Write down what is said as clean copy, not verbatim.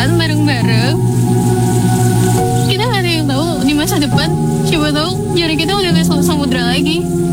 jalan bareng-bareng. Kita nggak ada yang tahu di masa depan. Siapa tahu jarak kita udah ke samudra lagi.